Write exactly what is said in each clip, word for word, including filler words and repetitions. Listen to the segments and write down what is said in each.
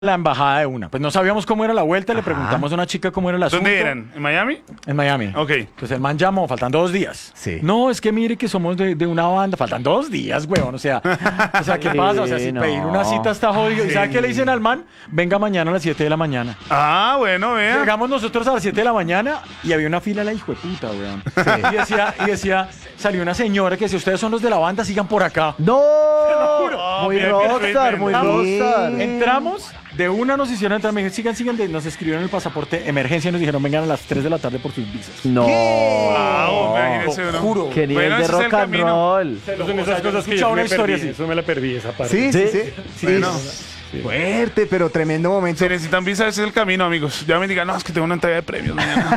la embajada de una. Pues no sabíamos cómo era la vuelta, le preguntamos a una chica cómo era el asunto. ¿Dónde eran? ¿En Miami? En Miami. Ok. Entonces el man llamó, faltan dos días. Sí. No, es que mire que somos de, de una banda, faltan dos días, weón. O sea, o sea, ¿qué Sí, pasa? O sea, si no. pedir una cita está jodido. ¿Y sabe qué le dicen al man? Venga mañana a las siete de la mañana. Ah, bueno, vea. Llegamos nosotros a las siete de la mañana y había una fila de la hijo de puta, weón. Y decía, y decía, salió una señora que si ustedes son los de la banda, sigan por acá. ¡No! juro. Muy Bien, rockstar, bien, muy bien. rockstar. Entramos, de una nos hicieron entrar, me dijeron, sigan, sigan, de- nos escribieron el pasaporte emergencia y nos dijeron, vengan a las tres de la tarde por sus visas. No. Wow, imagínese uno. juro. Qué nivel Bueno, de ese es el rock and camino. roll. Son Son esas esas cosas que yo una me historia perdí, así. eso me la perdí, esa parte. Sí, sí, sí. sí. Bueno. Fuerte, pero tremendo momento. Se necesitan visas, ese es el camino, amigos. Ya me digan, no, es que tengo una entrega de premios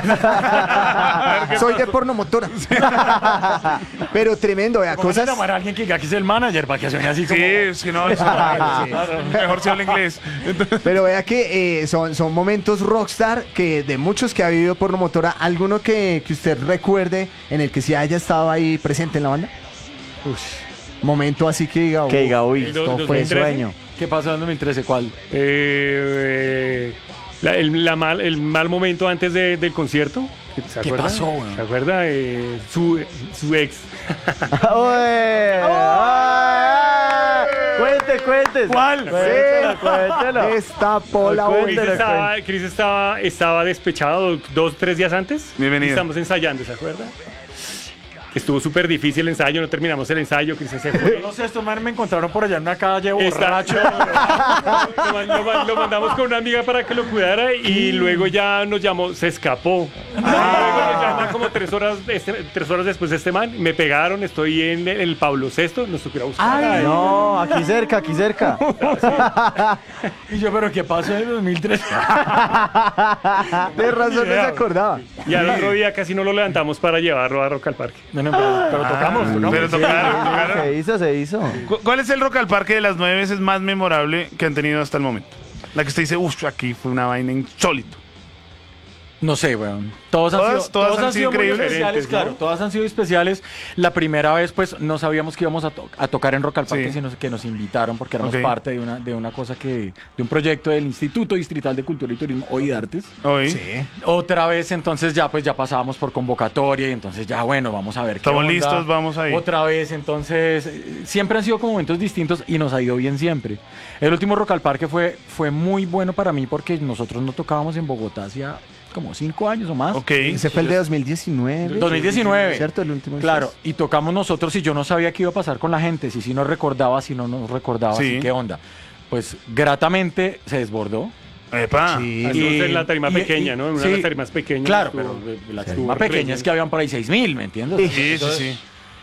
mañana. Soy de porno motora. Pero tremendo, vea, ¿Cómo se cosas. llamar a alguien que aquí es el manager para que suene así como... Sí, es que no, eso no, mejor se habla inglés. Entonces, Pero vea que eh, son, son momentos rockstar que de muchos que ha vivido porno motora, ¿alguno que, que usted recuerde en el que sí haya estado ahí presente en la banda? Momento así que diga, Que diga, "Uf, uy, esto dos- fue dos mil trece. sueño". ¿Qué pasó en dos mil trece? ¿Cuál? Eh, eh, la- el, la mal, el mal momento antes de- del concierto. ¿Se ¿Qué acuerda? pasó, weón? ¿Se acuerda? Eh, su, su ex. ¡Oye! ¡Ay! Cuente, cuente. ¿Cuál? Cuéntelo, cuéntelo. Destapó la Cuéntelo, Chris vuelta. estaba, Chris estaba, estaba despechado dos, tres días antes. Bienvenido. Y estamos ensayando, ¿se acuerda? Estuvo súper difícil el ensayo, no terminamos el ensayo, Chris se fue. No sé, estos manes me encontraron por allá en una calle Está- borracho. lo, man- lo man- lo mandamos con una amiga para que lo cuidara y luego ya nos llamó, se escapó. Y luego nos llama como tres horas, este- tres horas después este man, me pegaron, estoy en el Pablo sexto, nos tocó ir a buscar. Ay, no, aquí cerca, aquí cerca. Y yo, ¿pero qué pasó en dos mil trece? De razón no se acordaba. Y al otro día casi no lo levantamos para llevarlo a Rock al Parque. Bueno, pero, pero tocamos, tocamos. pero tocaron, tocaron. Se hizo, se hizo. ¿Cu- ¿Cuál es el Rock al Parque de las nueve veces más memorable que han tenido hasta el momento? La que usted dice, uff, aquí fue una vaina insólito. No sé, weón. Todos han Todas- sido, todas todos han han sido sido muy increíbles, especiales, ¿no? claro. Todas han sido especiales. La primera vez, pues, no sabíamos que íbamos a, to- a tocar en Rock al Parque, Sí. sino que nos invitaron porque éramos Ok. parte de una, de una cosa que... De un proyecto del Instituto Distrital de Cultura y Turismo, OIDARTES. Hoy. Otra vez, entonces ya pues ya pasábamos por convocatoria y entonces ya bueno, vamos a ver qué Estamos onda. listos, vamos ahí. Otra vez, entonces eh, siempre han sido como momentos distintos y nos ha ido bien siempre. El último Rock al Parque fue, fue muy bueno para mí porque nosotros no tocábamos en Bogotá hacía como cinco años o más. Ok. Ese fue el de dos mil diecinueve. dos mil diecinueve. ¿Cierto? El último. Claro, y tocamos nosotros y yo no sabía qué iba a pasar con la gente, si sí nos recordaba, si no nos recordaba, Sí. si qué onda. Pues gratamente se desbordó. Epa. Sí. Así Y- en la tarima y- pequeña, y- ¿no? En una sí, de las tarimas pequeñas. Claro, estuvo- pero la estuvo tarima pequeña relleno. es que habían por ahí seis mil, ¿me entiendes? Sí, sí, sí.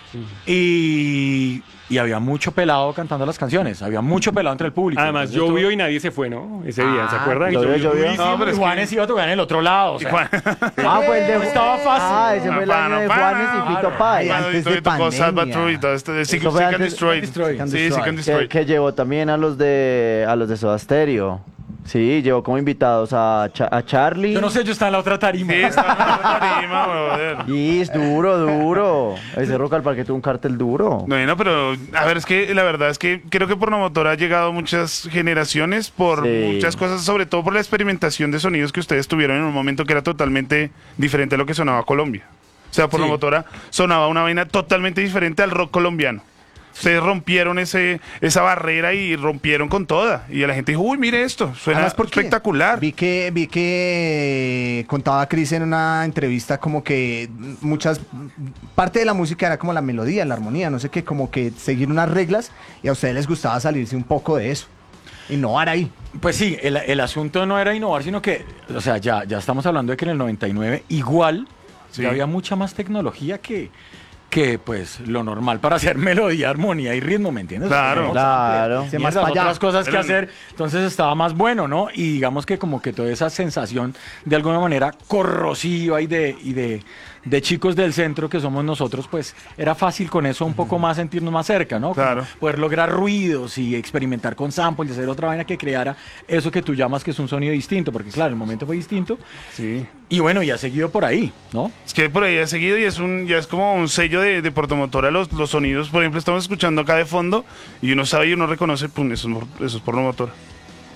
Y, y había mucho pelado cantando las canciones, había mucho pelado entre el público. Además, Entonces, llovió todo- y nadie se fue, ¿no? Ese día, ¿se Ah, acuerdan? llovió, llovió. durísimo. No, pero y es Juanes que- iba a tocar en el otro lado. O Y sea, Juan- Ah, fue el de No estaba fácil. Ah, ese fue el año de Juanes y Fito Páez. Ay, antes Cuando de tocó pandemia. Salvatore y todo esto de Seek Eso fue Seek and antes- Destroy. Destroy. Seek and Sí, Seek and Destroy. Destroy. Que, que llevó también a los de a los de Soda Stereo. Sí, llevó como invitados a, Cha- a Charlie. yo no sé, yo estaba en la otra tarima. Sí, estaba en la tarima, brother. Y es duro, duro. Ese Rock al Parque tuvo un cartel duro. Bueno, pero a ver, es que la verdad es que creo que Pornomotor ha llegado a muchas generaciones por Sí. muchas cosas, sobre todo por la experimentación de sonidos que ustedes tuvieron en un momento que era totalmente diferente a lo que sonaba Colombia. O sea, Pornomotora sonaba una vaina totalmente diferente al rock colombiano. Ustedes rompieron ese, esa barrera y rompieron con toda. Y la gente dijo, uy, mire esto, suena Además, porque espectacular. Vi que, vi que contaba Chris en una entrevista como que muchas parte de la música era como la melodía, la armonía, no sé qué, como que seguir unas reglas y a ustedes les gustaba salirse un poco de eso. Innovar ahí. Pues sí, el, el asunto no era innovar, sino que, o sea, ya, ya estamos hablando de que en el noventa y nueve igual Sí. ya había mucha más tecnología que, que pues lo normal para hacer melodía, armonía y ritmo, ¿me entiendes? Claro. O sea, Claro. y más esas pa' allá. otras cosas que Eran- hacer, entonces estaba más bueno, ¿no? Y digamos que como que toda esa sensación de alguna manera corrosiva y de, y de, de chicos del centro que somos nosotros, pues era fácil con eso un poco más sentirnos más cerca, ¿no? Como Claro. poder lograr ruidos y experimentar con samples y hacer otra vaina que creara eso que tú llamas que es un sonido distinto, porque claro, el momento fue distinto. Sí. Y bueno, y ha seguido por ahí, ¿no? Es que por ahí ha seguido y es un ya es como un sello de, de Portomotora los, los sonidos. Por ejemplo, estamos escuchando acá de fondo y uno sabe y uno reconoce, pum, eso es, mor- eso es Pornomotora.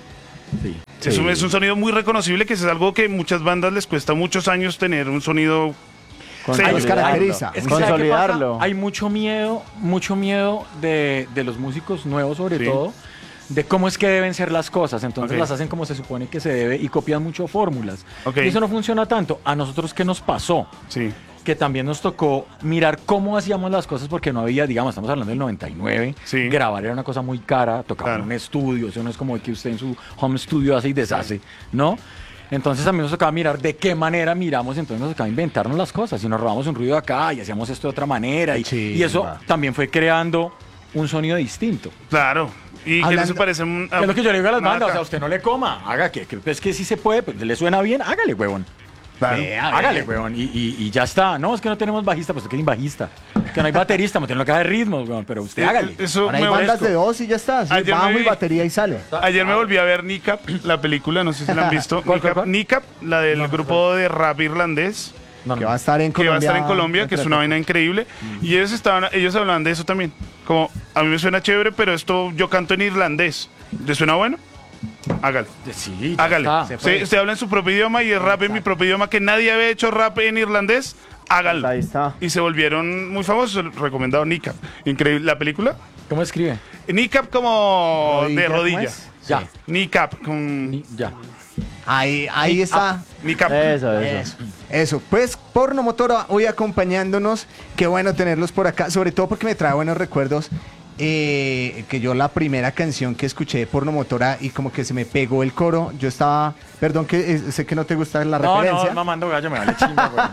Sí. Es, un, es un sonido muy reconocible, que es algo que muchas bandas les cuesta muchos años tener un sonido. Los Consolidarlo. caracteriza. Es que ¿sabe qué Consolidarlo. pasa? Hay mucho miedo, mucho miedo de, de los músicos nuevos sobre Sí. todo, de cómo es que deben ser las cosas. Entonces Ok. las hacen como se supone que se debe y copian mucho fórmulas. Ok. Y eso no funciona tanto. A nosotros, ¿qué nos pasó? Sí. Que también nos tocó mirar cómo hacíamos las cosas porque no había, digamos, estamos hablando del noventa y nueve, Sí. grabar era una cosa muy cara, tocaba Claro. en un estudio, eso no es como que usted en su home studio hace y deshace, ¿no? Entonces a mí nos tocaba mirar de qué manera miramos, entonces nos tocaba inventarnos las cosas, y nos robamos un ruido acá y hacíamos esto de otra manera, y, Sí, y eso va. también fue creando un sonido distinto. Claro. Y que no Hablando- se parece a un- Que es lo que yo le digo a las una bandas, o vaca. sea, usted no le coma, haga que, que es que si se puede, pues le suena bien, hágale, huevón. Claro. Eh, hágale, weón, y, y- y ya está. No, es que no tenemos bajista, pues que hay bajista. Que no hay baterista, me tiene lo que de ritmos, weón, pero usted Eh, hágale. Eso Ahora hay me bandas molestó. de dos y ya está. sí, Ayer bajo me y vi- batería y sale. Ayer me volví a ver Nick Up, la película, no sé si la han visto. ¿Cuál, Nick cuál, Up, cuál? Nick Up, la del grupo de rap irlandés, No, Que no. va a estar en que va a Colombia. estar en Colombia, que es una vaina increíble. Y ellos estaban, ellos hablaban de eso también. Como, a mí me suena chévere, pero esto yo canto en irlandés. ¿Le suena bueno? Hágale. Sí, ya Hágale. está. Se Sí, puede. usted habla en su propio idioma y el rap en mi propio idioma, que nadie había hecho rap en irlandés. Hágalo. Ahí está. Y se volvieron muy famosos. Recomendado Nick Up. Increíble. ¿La película? ¿Cómo escribe? Nick Up como Rodilla, de ¿cómo rodilla. es? Ya. Nick Up con... Ni- ya. Ahí, ahí está. Nick Up. Eso, eso. Eso, eso. Pues Porno Motora hoy acompañándonos. Qué bueno tenerlos por acá, sobre todo porque me trae buenos recuerdos. eh, que yo la primera canción que escuché de Porno Motora y como que se me pegó el coro, yo estaba, perdón que eh, sé que no te gusta la No, referencia. no, mamando gallo, me vale chingo, weón.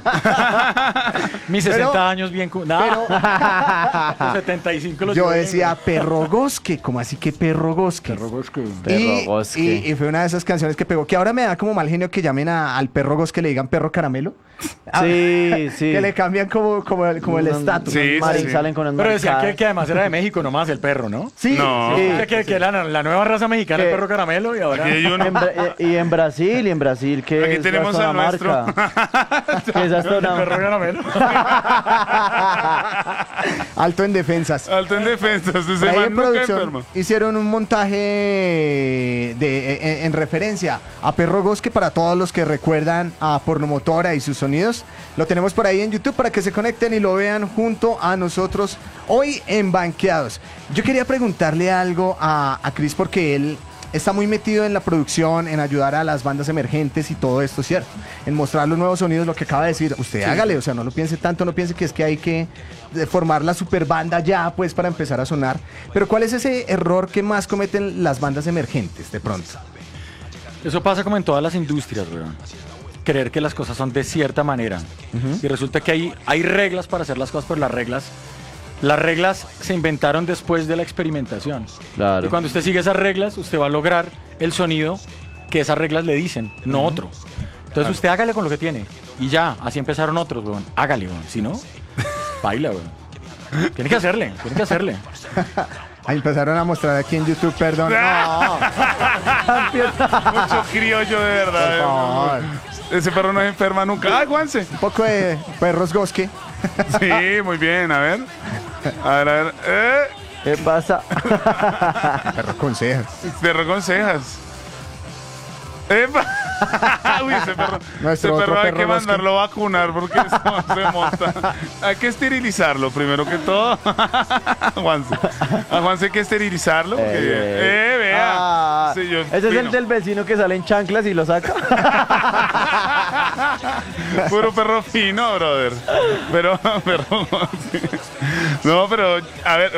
Mis Pero- sesenta años bien... cu- Nah, los setenta y cinco los Yo llevo bien, decía weón. Perro Gosque, ¿cómo así que Perro Gosque? Perro Gosque. Y, Perro Gosque. y- y fue una de esas canciones que pegó, que ahora me da como mal genio que llamen a- al perro Gosque, le digan perro caramelo. Sí, sí. Que le cambian como, como el como el Unos- estatus. Sí, unos sí, maris sí. salen con unas Pero decían que, maricadas. que además era de México nomás, el perro, ¿no? Sí, No. sí. O sea, que, que la, la nueva raza mexicana, el Que- perro caramelo, y ahora... Aquí hay uno. En Bra- eh, y en Brasil, y en Brasil, que Aquí es tenemos hasta al una nuestro. marca. Que es hasta El una- perro caramelo. Alto en defensas. Alto en defensa. Ese Ahí man en nunca producción enferma. hicieron un montaje de, en, en referencia a Perro Gosque para todos los que recuerdan a Pornomotora y sus sonidos. Lo tenemos por ahí en YouTube para que se conecten y lo vean junto a nosotros hoy en Banqueados. Yo quería preguntarle algo a, a Chris porque él está muy metido en la producción, en ayudar a las bandas emergentes y todo esto, ¿cierto? En mostrar los nuevos sonidos, lo que acaba de decir. Usted hágale, o sea, no lo piense tanto, no piense que es que hay que de formar la super banda ya, pues, para empezar a sonar. Pero ¿cuál es ese error que más cometen las bandas emergentes de pronto? Eso pasa como en todas las industrias, weón. Creer que las cosas son de cierta manera. Y resulta que hay, hay reglas para hacer las cosas, pero las reglas, las reglas se inventaron después de la experimentación. Claro. Y cuando usted sigue esas reglas, usted va a lograr el sonido que esas reglas le dicen, no otro. Entonces usted hágale con lo que tiene. Y ya, así empezaron otros, weón. Hágale, weón. Si no, baila, weón. Tiene que hacerle, tiene que hacerle. Ahí empezaron a mostrar aquí en YouTube, perdón. No, Mucho criollo, de verdad. por favor. Ese perro no se enferma nunca. ¡Ay, Juanse! Un poco de perros Gosque. Sí, muy bien. A ver. A ver, a ver. Eh, ¿Qué pasa? Perro con cejas. perro con cejas. ¡Epa! Uy, ese perro, Nuestro ese perro otro hay perro que Gosque. mandarlo a vacunar porque eso se monta. Hay que esterilizarlo primero que todo. Juanse. A Juanse hay que esterilizarlo. Porque, eh, vea. Ah, Sí, yo- ese es fino. el del vecino que sale en chanclas y lo saca. Puro perro fino, brother. Pero, pero. No, pero. A ver,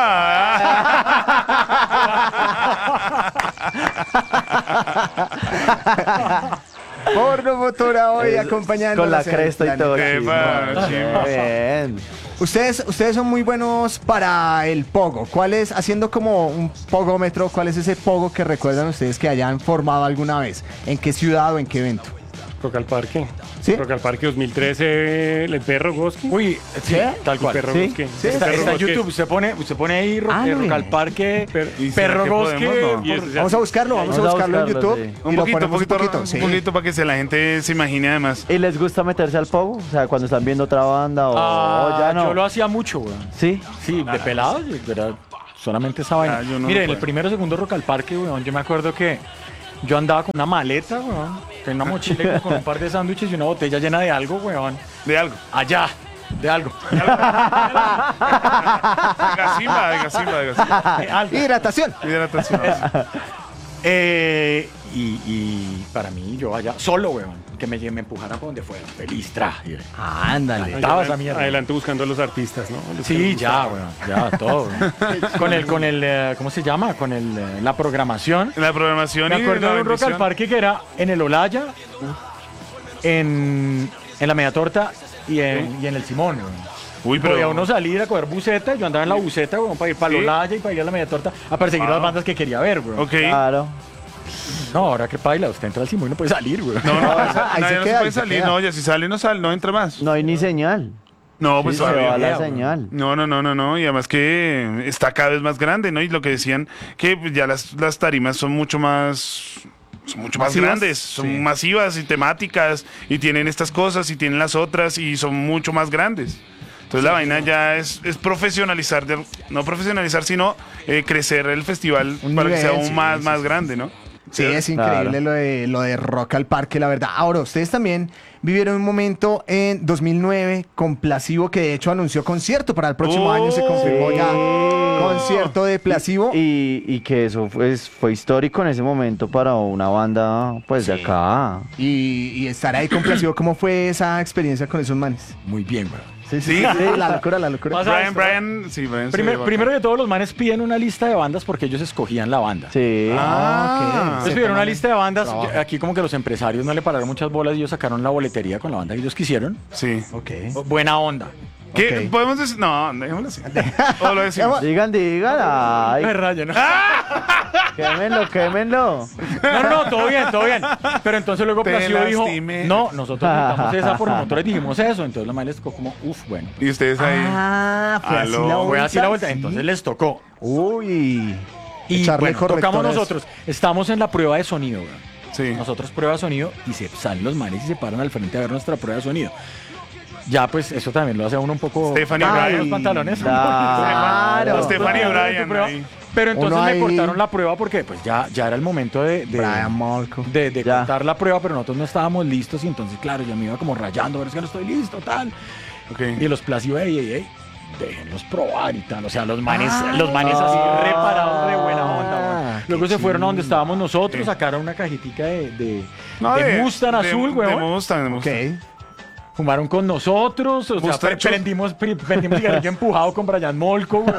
¡epa! Porno Motora hoy acompañando Con la cresta y todo. Epa, chismo. chimba. Bien. Ustedes, ustedes son muy buenos para el pogo. ¿Cuál es, haciendo como un pogómetro, cuál es ese pogo que recuerdan ustedes que hayan formado alguna vez? ¿En qué ciudad o en qué evento? Rock al Parque. ¿Sí? Rock al Parque dos mil trece, el perro Gosque. Uy, sí, tal El cual. perro ¿Sí? Gosque. Sí, El Está, perro está en Gosque. YouTube, usted pone, usted pone ahí Ro- Ah, eh, muy Rock al bien. Parque, Pero- ¿y será Perro que Gosque. podemos, no? Y eso ya- Vamos a buscarlo, vamos, Vamos a a buscarlo en buscarlo, YouTube. sí. y Un lo poquito, un ponemos poquito, un poquito, sí. un poquito para que se, la gente se imagine además. ¿Y les gusta meterse al pogo? O sea, cuando están viendo otra banda o, Ah, o ya no. Yo lo hacía mucho, weón. ¿Sí? Sí, de pelados, era solamente esa vaina. Ah, yo no Miren, lo en el puedo. primero o segundo Rock al Parque, weón, yo me acuerdo que yo andaba con una maleta, weón, con una mochila con un par de sándwiches y una botella llena de algo, weón. De algo. Allá, de algo. De gasimba, de gasimba, de gasimba. De algo. Hidratación. Hidratación. Eh, y, y para mí, yo allá, solo, weón, que me, me empujara por donde fuera. Feliz traje. Ándale. Estaba esa mierda. Adelante buscando a los artistas, ¿no? Los que Sí, nos ya, gustaban. weón, ya, todo. weón. Con el, con el, eh, ¿cómo se llama? Con el, eh, la programación. La programación Me y acuerdo la de un Rock al bendición. Parque que era en el Olaya, en, en la Media Torta y en, y en el Simón, weón. Uy, pero... Podía uno salir a coger buseta, yo andaba en la buseta, weón, para ir para ¿Sí? el Olaya y para ir a la Media Torta a perseguir Ah. las bandas que quería ver, weón. Ok. Claro. No, ahora que paila, usted entra al Simón y no puede salir, weón. No, no, Ahí nadie se no queda, se ahí puede se salir. queda. No, ya si sale, no sale, no entra más. No hay ni señal. No, pues Sí, se todavía. va la weón. señal. No, no, no, no, no. Y además que está cada vez más grande, ¿no? Y lo que decían, que pues, ya las, las tarimas son mucho más... Son mucho más ¿Masivas? grandes, son Sí. masivas y temáticas, y tienen estas cosas y tienen las otras, y son mucho más grandes. Entonces la vaina ya es, es profesionalizar, de- no profesionalizar, sino eh, crecer el festival Un para que sea nivel, aún sí, más, sí, más sí. grande, ¿no? Sí, es Claro. increíble lo de, lo de Rock al Parque, la verdad. Ahora, ustedes también vivieron un momento en dos mil nueve con Placebo, que de hecho anunció concierto para el próximo Oh, año. Se confirmó sí. ya concierto de Placebo. Y, y que eso fue, fue histórico en ese momento para una banda, pues, de acá. Y, y estar ahí con Placebo, ¿cómo fue esa experiencia con esos manes? Muy bien, weón. Sí, Sí. La locura, la locura. Pasa Brian, esto. Brian, sí, Brian. se Primer- ve primero bacán. que todo, los manes piden una lista de bandas porque ellos escogían la banda. Sí. Ah, Entonces Se pidieron una toman lista de bandas. trabajo. Aquí como que los empresarios no le pararon muchas bolas y ellos sacaron la boletería con la banda que ellos quisieron. sí. Ok. Buena onda. ¿Qué? Ok. ¿Podemos decir? No, dejémoslo así. O lo decimos. Digan, digan, ay, Me raya, ¿no? quémenlo, quémenlo. No, no, no, todo bien, todo bien. Pero entonces luego Te Placido dijo, lastimé. no, nosotros necesitamos esa por nosotros dijimos eso. Entonces la madre les tocó como, uff, bueno. Y ustedes ahí. Ah, fue así Aló. la Fue vuelta. así la vuelta. Sí. Entonces les tocó. Uy. Y Echarle bueno, corrector tocamos a eso. nosotros. Estamos en la prueba de sonido, weón. Sí. Nosotros prueba de sonido y se salen los manes y se paran al frente a ver nuestra prueba de sonido. Ya, pues eso también lo hace a uno un poco. Stephanie Ay, Bryan. los pantalones. Claro. Stephanie Entonces, Bryan prueba. ahí. Pero entonces Uno me ahí- cortaron la prueba porque pues ya, ya era el momento de, de, Brian Molko. de, de Ya. cortar la prueba, pero nosotros no estábamos listos y entonces, claro, ya me iba como rayando, pero es que no estoy listo, tal. Ok. Y los plació, ey, ey, ey, déjenlos probar y tal. O sea, los manes, los manes así reparados de buena onda, Ah, weón. qué Luego se fueron a donde chimba. estábamos nosotros, Sí. sacaron una cajitica de, de, No, de Mustang de- azul, de weón. Mustang, de Ok. Mustang. Fumaron con nosotros, o sea, Mustang pre- chus- prendimos, pre- prendimos cigarrillo empujado con Brian Molko, weón.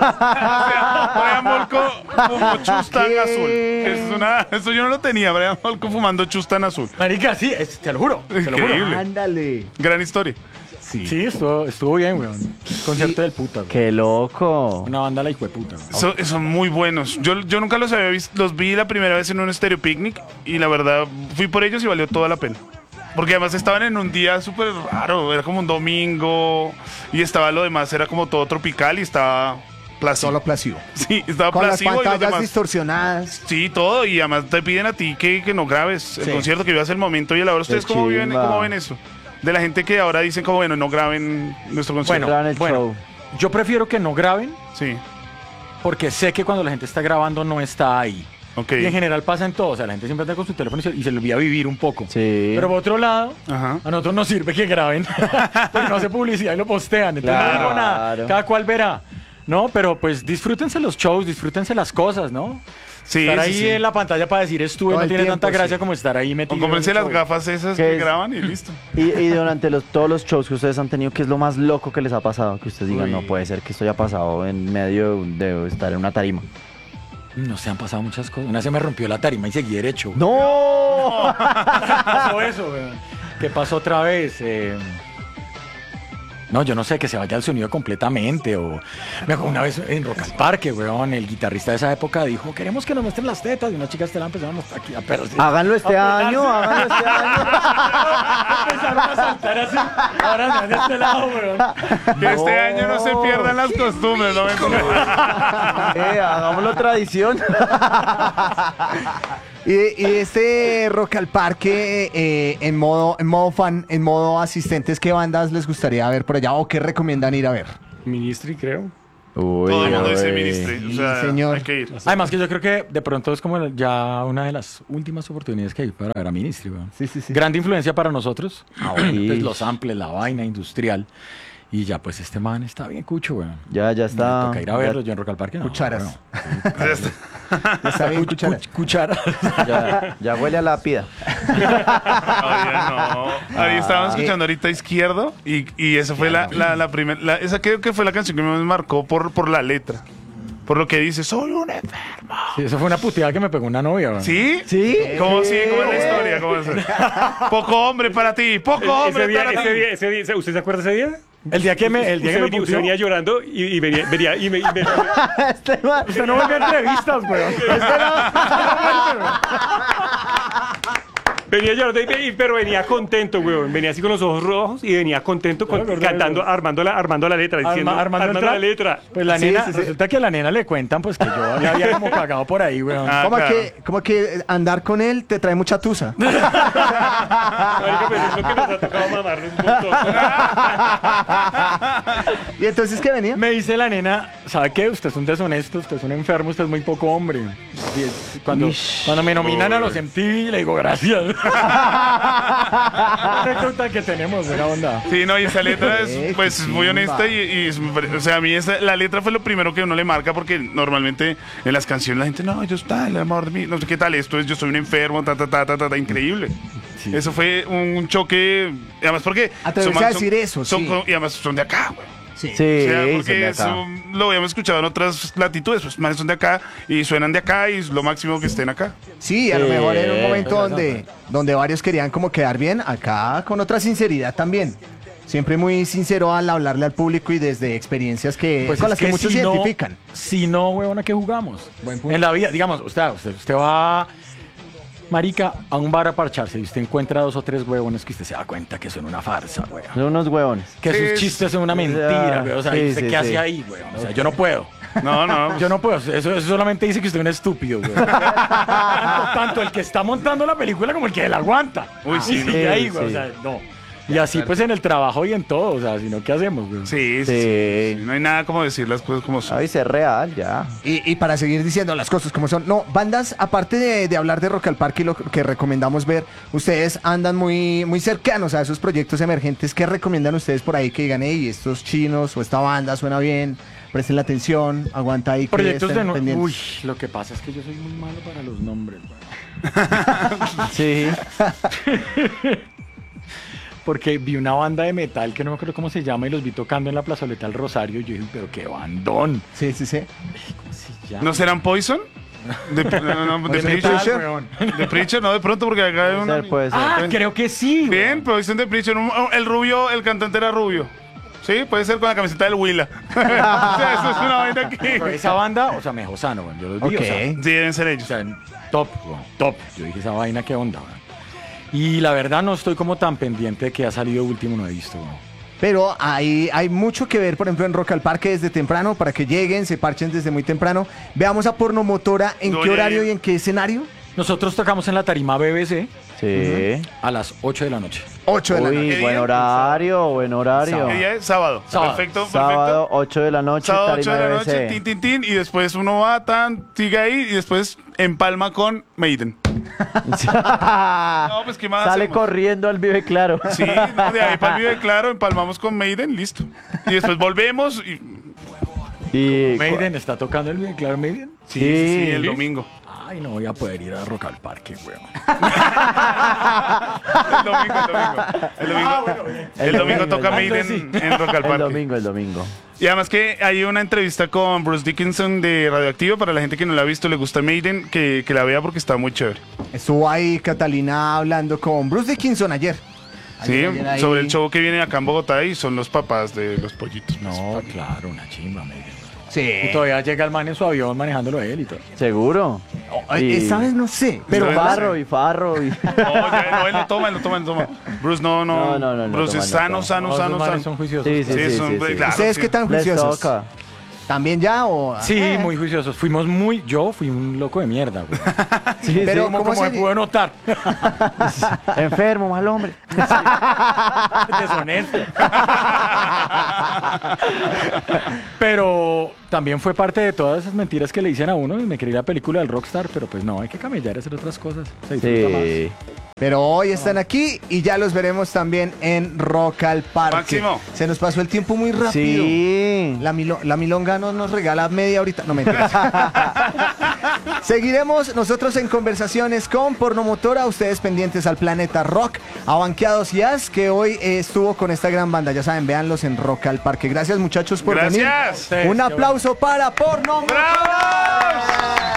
Brian Molko fumó chustan ¿Qué? azul. Eso, es una- eso yo no lo tenía, Brian Molko fumando chustan azul. Marica, sí, es- te lo juro, te lo juro. Increíble. Ándale. Gran historia. Sí, estuvo, estuvo bien, weón. Concierto del puta, weón. Qué loco. Una banda la hijo de puta, weón. Son, son muy buenos. Yo, yo nunca los había visto. Los vi la primera vez en un Stereo Picnic y la verdad fui por ellos y valió toda la pena. Porque además estaban en un día súper raro. Era como un domingo y estaba lo demás, era como todo tropical y estaba Placebo. Solo Placebo. Sí, estaba Con las Placebo y los pantallas demás. distorsionadas. Sí, todo, y además te piden a ti que, que no grabes el Sí. concierto, que vivas el momento y el ahora. ¿Ustedes Qué cómo viven, chimba. cómo ven eso? De la gente que ahora dicen como, bueno, no graben nuestro concierto. Graban el bueno. show. Yo prefiero que no graben Sí, porque sé que cuando la gente está grabando no está ahí. ok. Y en general pasa en todo. O sea, la gente siempre anda con su teléfono y se, y se le olvida vivir un poco. Sí. Pero por otro lado, Ajá. a nosotros nos sirve que graben. Porque no hace publicidad y lo postean. Entonces no digo nada. Claro. Cada cual verá. ¿No? Pero pues disfrútense los shows, disfrútense las cosas, ¿no? Sí, estar sí, ahí sí. en la pantalla para decir estuve Todo no el tiene tiempo, tanta gracia sí. como estar ahí metido. O cómprense en el las show. gafas esas ¿Qué que es? graban y listo. Y, y durante los, todos los shows que ustedes han tenido, ¿qué es lo más loco que les ha pasado? Que ustedes digan, Uy. no puede ser que esto haya pasado en medio de estar en una tarima. No se han pasado muchas cosas. Una vez se me rompió la tarima y seguí derecho. ¡No! pasó eso, weón? ¿Qué pasó otra vez? Eh, No, yo no sé, que se vaya el sonido completamente. O me acuerdo una vez en Rock al Parque, weón, el guitarrista de esa época dijo, queremos que nos muestren las tetas. Y una chica estela empezó a mostrar aquí a perros. Háganlo este A año, pelarse. háganlo este año. Empezaron a saltar así. Ahora me de este lado, weón. Que este año no se pierdan las costumbres, ¿no? Eh, hagámoslo tradición. Y, y este Rock al Parque eh, en modo en modo fan, en modo asistentes, ¿qué bandas les gustaría ver por allá o qué recomiendan ir a ver? Ministry, creo. Uy, Todo el mundo dice uy. ministre. O Sí, sea, señor. hay que ir. Además que yo creo que de pronto es como el- ya una de las últimas oportunidades que hay para ver a Ministry, weón. Sí, sí, sí. Grande influencia para nosotros. sí. Pues los samples, la vaina industrial. Y ya pues este man está bien cucho, weón. Ya, ya Me está. toca ir a ya- verlo yo en Rock al Parque. No, Cucharas. weón. Está bien, Cuch- cuchara. cuch- cuchara. Ya, ya huele a lápida. Oiga, no. Ahí estábamos escuchando ahorita Izquierdo y, y esa fue la, la, la primera. Esa creo que fue la canción que me marcó por, por la letra. Por lo que dice, soy un enfermo. Sí, eso fue una puteada que me pegó una novia, weón. ¿Sí? ¿Sí? ¿Cómo sí? ¿Cómo es la historia? ¿Cómo es? Poco hombre para ti, poco hombre Ese día, para ese ti. día, ese día, ¿usted se acuerda ese día? El día que me, el día Usted, que me venía, usted puteó, venía llorando y, y venía, venía y me, y me- Este man- usted no volvió a entrevistas, weón. venía llorando, y, y- pero venía contento, weón. Venía así con los ojos rojos y venía contento con- me acordé de cantando, eso. armando la, armando la letra, diciendo, Arma- armando, armando el la track. letra. Pues la Sí, nena, sí, sí. resulta que a la nena le cuentan pues que yo le había como cagado por ahí, weón. Ah, Como, claro. que, como que andar con él te trae mucha tusa. Marica, pues es lo que nos ha tocado mamarnos un montón. ¿Y entonces qué venía? Me dice la nena, ¿sabe qué? Usted es un deshonesto, usted es un enfermo, usted es muy poco hombre. Y es- Cuando, cuando me nominan a los M T V, le digo gracias. Una anécdota que tenemos, buena onda. Sí, no, y esa letra Eh, es pues qué muy honesta chimba. y, y es- o sea, a mí esa, la letra fue lo primero que uno le marca porque normalmente en las canciones la gente, no, yo está, el amor de mí, no sé qué tal, esto es, yo soy un enfermo, ta, ta, ta, ta, ta, ta, increíble. Sí. Eso fue un choque, y además porque... Atreverse son- a decir eso, son- sí. Y además son de acá, güey. Sí. Sí, O sea, son de porque acá. eso lo habíamos escuchado en otras latitudes, pues manes son de acá y suenan de acá y es lo máximo que estén acá. Sí, a lo Sí. mejor en un momento Eso es donde, donde varios querían como quedar bien, acá con otra sinceridad también. Siempre muy sincero al hablarle al público y desde experiencias que, Pues con es las que, muchos si se no- identifican. Si no, weón, ¿a qué jugamos? En la vida, digamos, usted, usted, usted va, marica, a un bar a parcharse y usted encuentra dos o tres huevones que usted se da cuenta que son una farsa, weón. Son unos huevones. Que Sí, sus es- chistes son una mentira, weón. O sea, Sí, ¿y usted sí, qué sí. hace ahí, weón? O sea, yo no puedo. No, no. Yo no puedo. Eso, eso solamente dice que usted es un estúpido, weón. tanto, tanto el que está montando la película como el que la aguanta. Uy, sí, Y no. sigue ahí, Sí, weón. sí. O sea, no. Y así pues en el trabajo y en todo, o sea, si no, ¿qué hacemos, weón? Sí, sí, Sí. sí, no hay nada como decir las cosas como son. Ay, ser real, ya. Y, y para seguir diciendo las cosas como son, no, bandas, aparte de, de hablar de Rock al Parque y lo que recomendamos ver, ustedes andan muy, muy cercanos a esos proyectos emergentes. ¿Qué recomiendan ustedes por ahí que digan, hey, estos chinos o esta banda suena bien, presten la atención, aguanta ahí? que Proyectos estén de no... pendientes"? Uy, lo que pasa es que yo soy muy malo para los nombres, weón. Sí. Porque vi una banda de metal que no me acuerdo cómo se llama y los vi tocando en la plazoleta del Rosario. Y yo dije, pero qué bandón. Sí, sí, sí. ¿Cómo se llama? ¿No serán Poison? De, no, no, de Oye, Preacher. Preacher. weón. De Preacher, no, de pronto porque acá hay Puede una... ser, puede ser. Ah, creo que sí. Bien, weón. Poison de Preacher. Un- El rubio, el cantante era rubio. Sí, puede ser con la camiseta del Willa. o sea, eso es una vaina Pero que... esa banda, o sea, me dejó sano, weón. Yo los vi, Ok. o sea, Sí, deben ser o ellos. sea, top, weón, top. Yo dije, esa vaina, qué onda, weón. Y la verdad no estoy como tan pendiente de que ha salido último, no he visto, weón. Pero hay, hay mucho que ver, por ejemplo, en Rock al Parque desde temprano, para que lleguen, se parchen desde muy temprano. Veamos a Pornomotora, ¿en No, qué ya, horario ya. y en qué escenario? Nosotros tocamos en la tarima B B C Sí. a las ocho de la noche. ocho de la Uy, noche. ¿Qué buen día? horario, buen horario. ¿Qué día es? Sábado. Sábado. Perfecto, Sábado, perfecto. ocho de la noche, Sábado, ocho tarima de la B noche, B C. tin, tin, tin, y después uno va tan, sigue ahí y después empalma con Maiden. No, pues ¿qué más Sale hacemos? corriendo al Vive Claro. Sí, no, de ahí para el Vive Claro, empalmamos con Maiden, listo. Y después volvemos y... Y Maiden está tocando el bien, claro, Maiden. Sí, sí, sí, el Sí. domingo. Ay, no voy a poder ir a Rock al Parque, weón. El domingo, el domingo. El domingo, el El domingo domingo, toca el Maiden en Rock al el Parque. domingo, el domingo. Y además que hay una entrevista con Bruce Dickinson de Radioactivo, para la gente que no la ha visto, le gusta Maiden, que, que la vea porque está muy chévere. Estuvo ahí Catalina hablando con Bruce Dickinson ayer. Sí, Ayer, ayer ahí. sobre el show que viene acá en Bogotá y son los papás de los pollitos. No, claro, una chimba, Maiden. Sí. Y todavía llega el man en su avión manejándolo él y todo. ¿Seguro? Eh, Y- Esta vez no sé, pero Esta vez va. Farro y farro y... No, ya, no, él lo toma, él lo toma, él lo toma. Bruce, no, no. No, no, no, no Bruce toma, es no sano, toma. sano, No, sano, esos manes sano. son juiciosos. Sí, sí, Sí, sí, son- sí, sí. claro, ¿Ustedes sí. qué tan Les juiciosos? toca. ¿También ya o...? Sí, Eh. muy juiciosos. Fuimos muy... Yo fui un loco de mierda, güey. Sí, Pero, como, ¿cómo como se- me pudo notar. sí. Enfermo, mal hombre. Deshonesto. Pero también fue parte de todas esas mentiras que le dicen a uno. Y me quería la película del Rockstar, pero pues no, hay que camellar y hacer otras cosas. Se disfruta Sí. Pero hoy están aquí y ya los veremos también en Rock al Parque. Máximo. Se nos pasó el tiempo muy rápido. Sí. La, milo- la milonga no nos regala media horita. No, mentiras. Seguiremos nosotros en conversaciones con Pornomotora. Ustedes pendientes al Planeta Rock. A Banqueados y As, que hoy eh, estuvo con esta gran banda. Ya saben, véanlos en Rock al Parque. Gracias, muchachos, por Gracias. venir. Ustedes, Un qué aplauso para Pornomotora. ¡Bravo!